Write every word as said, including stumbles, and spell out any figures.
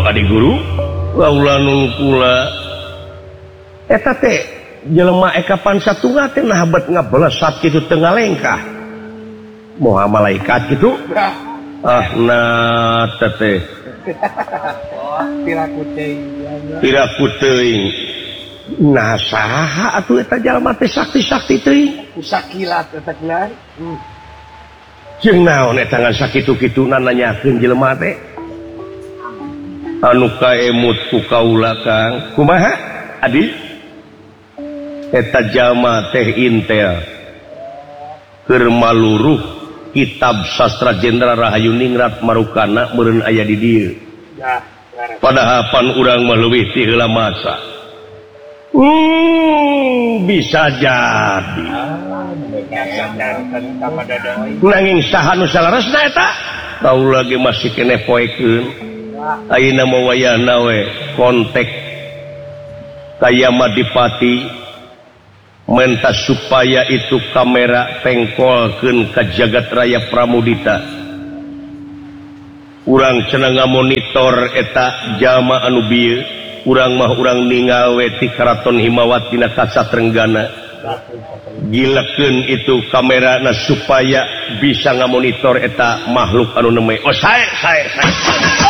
Adi guru eta teh jelema ekapan satunggal teh nahabat ngabelas sakitu teu ngalengkah moal malaikat gitu ah nah teh piraku teuing piraku teuing nah saha atuh eta jalma teh sakti-sakti teuing usakilat eta gelar jeung naon eta ngan sakitu-kituna nanyakeun jelema teh anu kaemut ku kaula Kang kumaha Adi eta jalma teh intel keur maluruh kitab sastra jenderal Rahayu Ningrat Marukana meureun aya di dieu ya padahal pan urang mah leuwih ti heula masa hmm bisa jadi nanging saha nu salaresna eta kaula ge masih keneh poekeun ayeuna mah wayahna we kontek kaya Madipati minta supaya itu kamera tengkolkeun ka jagat raya Pramudita urang cenah ngamonitor eta jalma anu bieu urang mah urang ningal we ti Karaton Himawat dina Kaca Trenggana gilekeun itu kamerana supaya bisa ngamonitor eta makhluk anu nemeh oh sae sae sae